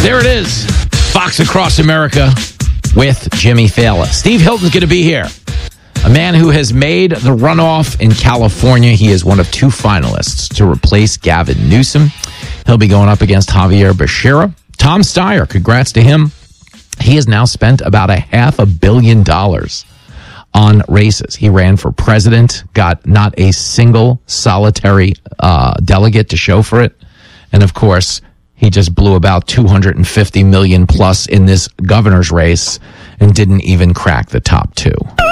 There it is. Fox Across America with Jimmy Fallon. Steve Hilton's going to be here. A man who has made the runoff in California. He is one of two finalists to replace Gavin Newsom. He'll be going up against Javier Becerra. Tom Steyer, congrats to him. He has now spent about $500 million on races. He ran for president, got not a single solitary delegate to show for it. And of course, he just blew about $250 million plus in this governor's race and didn't even crack the top two.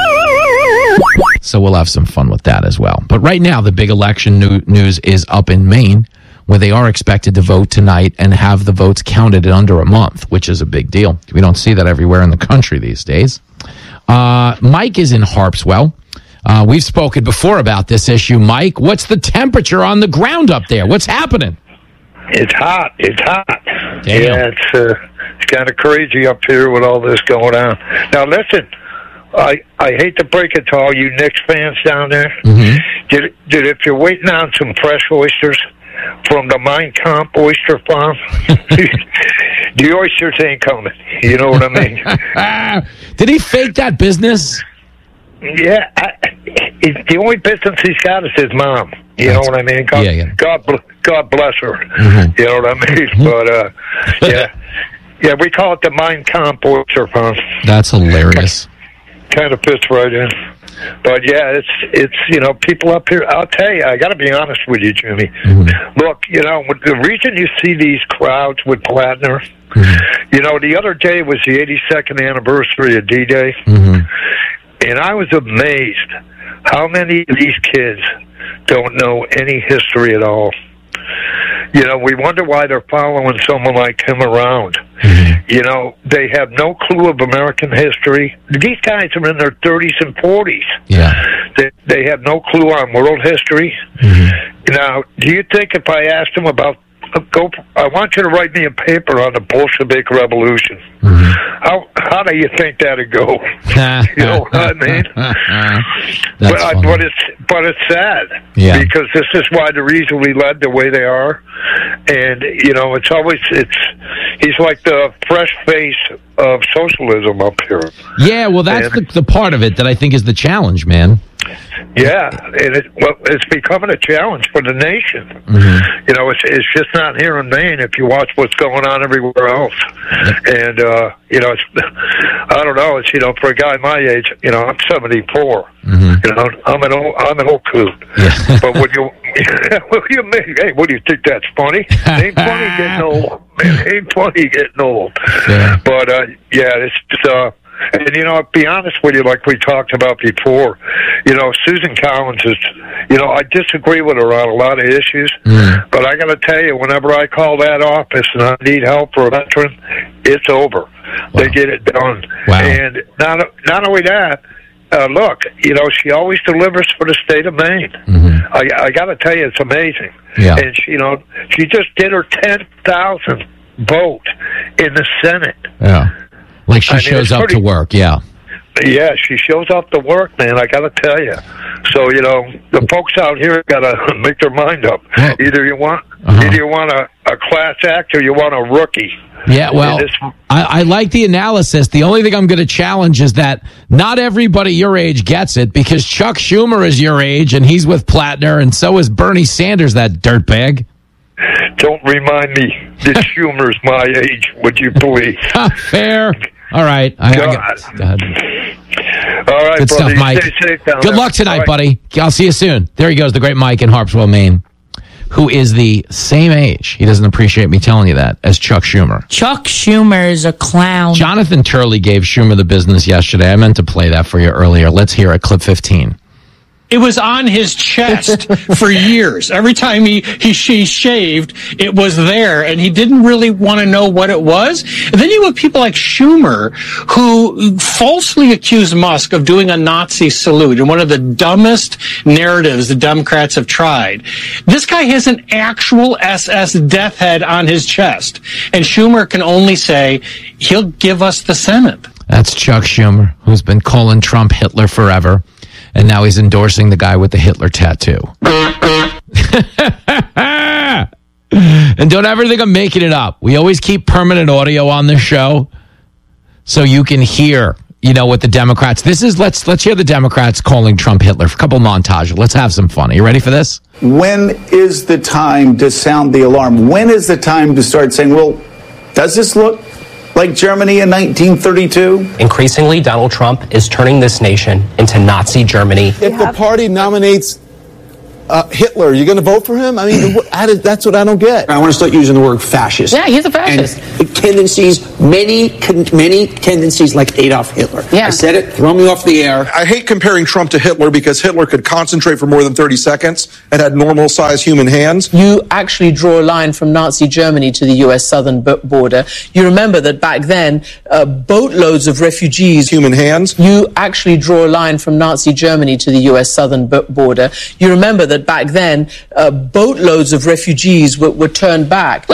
So we'll have some fun with that as well. But right now, the big election news is up in Maine, where they are expected to vote tonight and have the votes counted in under a month, which is a big deal. We don't see that everywhere in the country these days. Mike is in Harpswell. We've spoken before about this issue. Mike, what's the temperature on the ground up there? What's happening? It's hot. Damn. Yeah, it's kind of crazy up here with all this going on. Now, listen, I hate to break it to all you Knicks fans down there. Mm-hmm. Did if you're waiting on some fresh oysters from the Mein Kampf oyster farm, the oysters ain't coming. You know what I mean? Did he fake that business? Yeah, the only business he's got is his mom. You know what I mean? God bless her. Mm-hmm. You know what I mean? But we call it the Mein Kampf oyster farm. That's hilarious. Kind of fits right in. But yeah, it's people up here. I'll tell you, I got to be honest with you, Jimmy. Mm-hmm. Look, the reason you see these crowds with Plattner, the other day was the 82nd anniversary of D-Day, and I was amazed how many of these kids don't know any history at all. We wonder why they're following someone like him around. They have no clue of American history. These guys are in their 30s and 40s. Yeah. They have no clue on world history. Now, do you think if I asked them about, I want you to write me a paper on the Bolshevik Revolution. How do you think that'd go? You know what I mean? But it's sad. Yeah. Because this is why the reason we led the way they are. And, he's like the fresh face of socialism up here. Yeah, well, that's the part of it that I think is the challenge, man. Yeah, and it's becoming a challenge for the nation. It's just not here in Maine if you watch what's going on everywhere else. And, I don't know, for a guy my age, I'm 74. I'm an old coot. Yeah. But what do you think that's funny? Ain't funny getting old. Man, ain't funny getting old. Yeah. But, it's just, and, I'll be honest with you, like we talked about before, Susan Collins is, I disagree with her on a lot of issues, but I got to tell you, whenever I call that office and I need help for a veteran, it's over. Wow. They get it done. Wow. And not only that, look, she always delivers for the state of Maine. I got to tell you, it's amazing. Yeah. And, she just did her 10,000th vote in the Senate. Yeah. Like she shows up to work, yeah. Yeah, she shows up to work, man, I got to tell you. So, the folks out here got to make their mind up. Well, either you want a class act or you want a rookie. Yeah, well, I like the analysis. The only thing I'm going to challenge is that not everybody your age gets it, because Chuck Schumer is your age, and he's with Plattner, and so is Bernie Sanders, that dirtbag. Don't remind me that Schumer's my age, would you please? Fair. All right. All right, good brother, stuff, Mike. Stay safe down Good there. luck tonight, right, buddy. I'll see you soon. There he goes, the great Mike in Harpswell, Maine, who is the same age, he doesn't appreciate me telling you that, as Chuck Schumer. Chuck Schumer is a clown. Jonathan Turley gave Schumer the business yesterday. I meant to play that for you earlier. Let's hear it, clip 15. It was on his chest for years. Every time he shaved, it was there, and he didn't really want to know what it was. And then you have people like Schumer, who falsely accused Musk of doing a Nazi salute in one of the dumbest narratives the Democrats have tried. This guy has an actual SS death head on his chest, and Schumer can only say he'll give us the Senate. That's Chuck Schumer, who's been calling Trump Hitler forever. And now he's endorsing the guy with the Hitler tattoo. And don't ever think I'm making it up. We always keep permanent audio on this show so you can hear, what the Democrats. This is let's hear the Democrats calling Trump Hitler. A couple montages. Let's have some fun. Are you ready for this? When is the time to sound the alarm? When is the time to start saying, well, does this look like Germany in 1932? Increasingly, Donald Trump is turning this nation into Nazi Germany. If the party nominates Hitler, are you going to vote for him? I mean, that's what I don't get. I want to start using the word fascist. Yeah, he's a fascist. And tendencies, many tendencies like Adolf Hitler. Yeah. I said it, throw me off the air. I hate comparing Trump to Hitler because Hitler could concentrate for more than 30 seconds and had normal-sized human hands. You actually draw a line from Nazi Germany to the U.S. southern border. You remember that back then, boatloads of refugees... Human hands. You actually draw a line from Nazi Germany to the U.S. southern border. You remember that back then, boatloads of refugees were turned back.